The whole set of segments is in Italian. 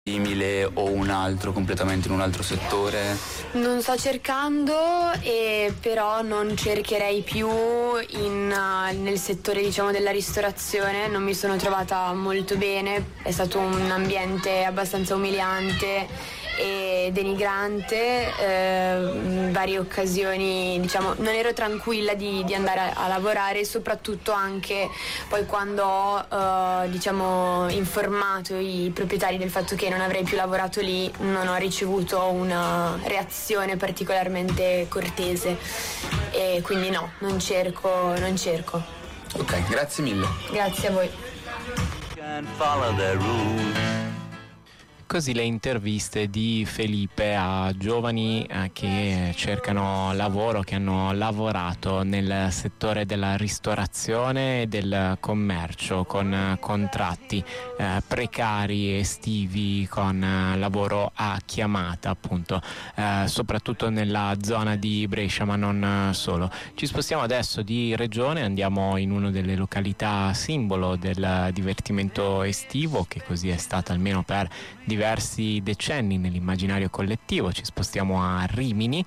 simile o un altro completamente in un altro settore? Non sto cercando, però non cercherei più nel settore, diciamo, della ristorazione. Non mi sono trovata molto bene, è stato un ambiente abbastanza umiliante e denigrante. In varie occasioni, diciamo, non ero tranquilla di andare a lavorare, soprattutto anche poi quando ho diciamo informato i proprietari del fatto che non avrei più lavorato lì, non ho ricevuto una reazione particolarmente cortese e quindi no, non cerco. Ok, grazie mille. Grazie a voi. Così le interviste di Felipe a giovani che cercano lavoro, che hanno lavorato nel settore della ristorazione e del commercio con contratti precari, estivi, con lavoro a chiamata, appunto, soprattutto nella zona di Brescia, ma non solo. Ci spostiamo adesso di regione, andiamo in una delle località simbolo del divertimento estivo, che così è stata almeno per diversi decenni nell'immaginario collettivo. Ci spostiamo a Rimini,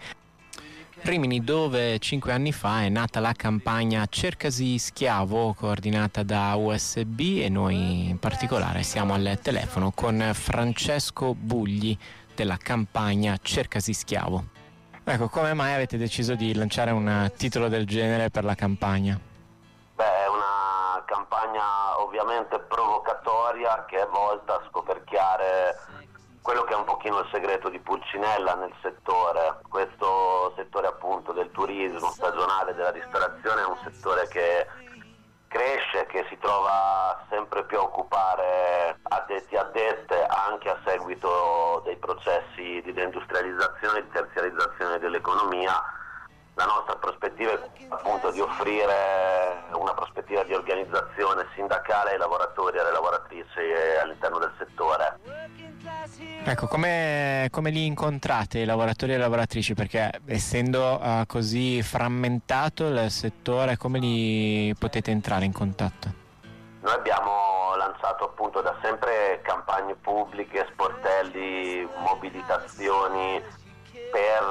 dove 5 anni fa è nata la campagna Cercasi Schiavo, coordinata da USB, e noi in particolare siamo al telefono con Francesco Bugli della campagna Cercasi Schiavo. Ecco, come mai avete deciso di lanciare un titolo del genere per la campagna? È una campagna ovviamente provocatoria che è volta a scoperchiare quello che è un pochino il segreto di Pulcinella nel settore. Questo settore appunto del turismo stagionale, della ristorazione, è un settore che cresce, che si trova sempre più a occupare addetti e addette anche a seguito dei processi di deindustrializzazione e di terziarizzazione dell'economia. La nostra prospettiva è appunto di offrire una prospettiva di organizzazione sindacale ai lavoratori e alle lavoratrici all'interno del settore. Ecco, come li incontrate i lavoratori e le lavoratrici? Perché essendo così frammentato il settore, come li potete entrare in contatto? Noi abbiamo lanciato appunto da sempre campagne pubbliche, sportelli, mobilitazioni per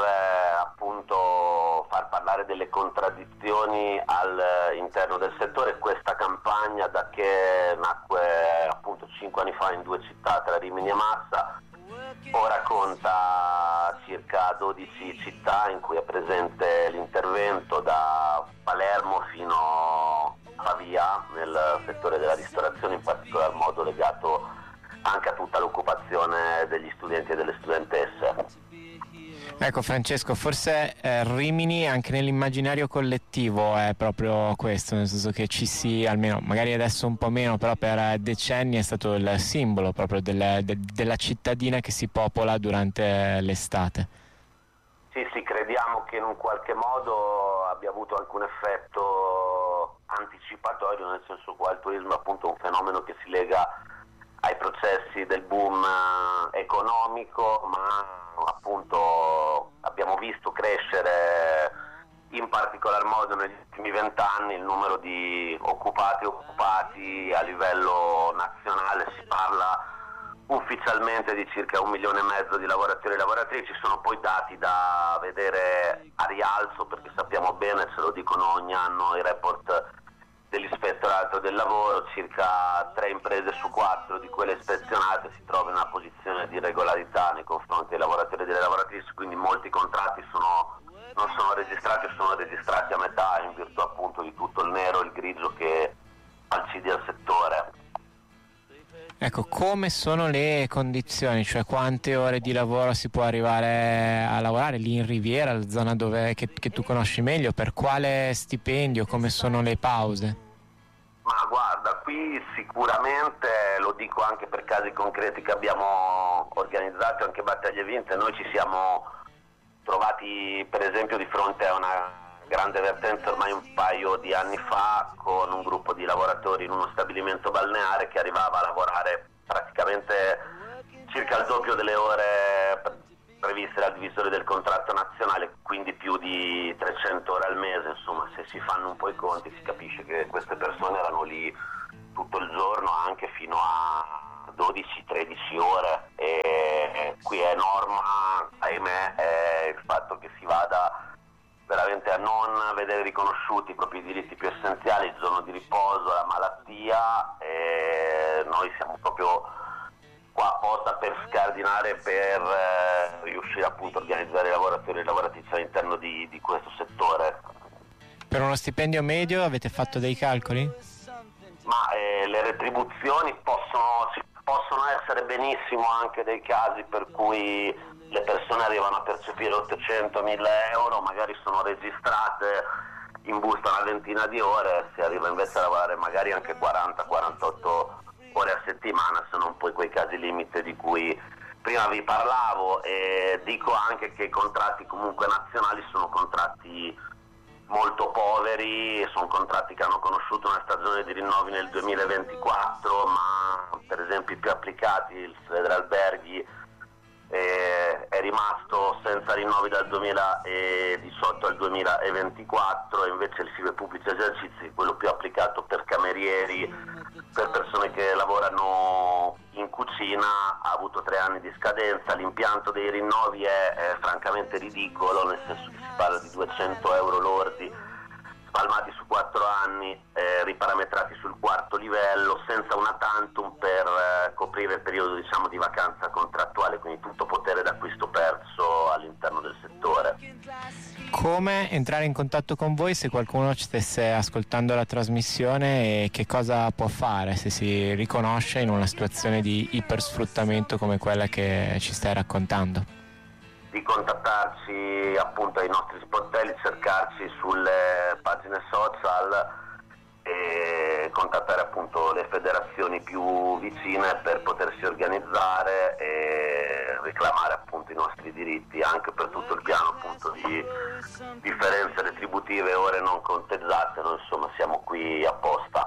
appunto far parlare delle contraddizioni all'interno del settore. Questa campagna, da che nacque appunto 5 anni fa in 2 città, tra Rimini e Massa, ora conta circa 12 città in cui è presente l'intervento, da Palermo fino a Pavia, nel settore della ristorazione, in particolar modo legato anche a tutta l'occupazione degli studenti e delle studentesse. Ecco Francesco, forse Rimini anche nell'immaginario collettivo è proprio questo, nel senso che ci si, almeno magari adesso un po' meno, però per decenni è stato il simbolo proprio della cittadina che si popola durante l'estate. Sì, crediamo che in un qualche modo abbia avuto anche un effetto anticipatorio, nel senso che il turismo è appunto un fenomeno che si lega ai processi del boom economico, ma appunto abbiamo visto crescere in particolar modo negli ultimi 20 anni il numero di occupati a livello nazionale. Si parla ufficialmente di circa 1,5 milioni di lavoratori e lavoratrici. Sono poi dati da vedere a rialzo, perché sappiamo bene, ce lo dicono ogni anno i report dell'Ispettorato del Lavoro, circa 3 imprese su 4 di quelle ispezionate si trovano in una posizione di irregolarità nei confronti dei lavoratori e delle lavoratrici, quindi molti contratti non sono registrati o sono registrati a metà, in virtù appunto di tutto il nero e il grigio che falcidia il settore. Ecco, come sono le condizioni, cioè quante ore di lavoro si può arrivare a lavorare lì in Riviera, la zona che tu conosci meglio, per quale stipendio, come sono le pause? Ma guarda, qui sicuramente, lo dico anche per casi concreti che abbiamo organizzato, anche battaglie vinte, noi ci siamo trovati per esempio di fronte a una grande vertenza ormai un paio di anni fa, con un gruppo di lavoratori in uno stabilimento balneare che arrivava a lavorare praticamente circa il doppio delle ore previste dal divisore del contratto nazionale, quindi più di 300 ore al mese. Insomma, se si fanno un po' i conti si capisce che queste persone erano lì tutto il giorno, anche fino a 12-13 ore, e qui è norma, ahimè, è il fatto che si vada veramente a non vedere riconosciuti i propri diritti più essenziali, il giorno di riposo, la malattia, e noi siamo proprio qua apposta per scardinare, per riuscire appunto a organizzare i lavoratori e le lavoratrici all'interno di questo settore. Per uno stipendio medio avete fatto dei calcoli? Ma le retribuzioni possono essere benissimo anche dei casi per cui le persone arrivano a percepire 800.000 euro, magari sono registrate in busta una ventina di ore, si arriva invece a lavorare magari anche 40-48 ore a settimana, se non poi quei casi limite di cui prima vi parlavo. E dico anche che i contratti comunque nazionali sono contratti molto poveri, sono contratti che hanno conosciuto una stagione di rinnovi nel 2024, ma per esempio i più applicati, il Federalberghi, è rimasto senza rinnovi dal 2018 al 2024, e invece il FIBE Pubblici Esercizi, quello più applicato per camerieri, per persone che lavorano in cucina, ha avuto 3 anni di scadenza. L'impianto dei rinnovi è francamente ridicolo, nel senso che si parla di 200 euro lordi spalmati su 4 anni, riparametrati sul 4º livello, senza una tantum per coprire il periodo, diciamo, di vacanza contrattuale, quindi tutto potere d'acquisto perso all'interno del settore. Come entrare in contatto con voi se qualcuno stesse ascoltando la trasmissione, e che cosa può fare se si riconosce in una situazione di ipersfruttamento come quella che ci stai raccontando? Di contattarci appunto ai nostri sportelli, cercarci sulle pagine social e contattare appunto le federazioni più vicine per potersi organizzare e reclamare appunto i nostri diritti, anche per tutto il piano appunto di differenze retributive, ore non conteggiate. Noi insomma siamo qui apposta.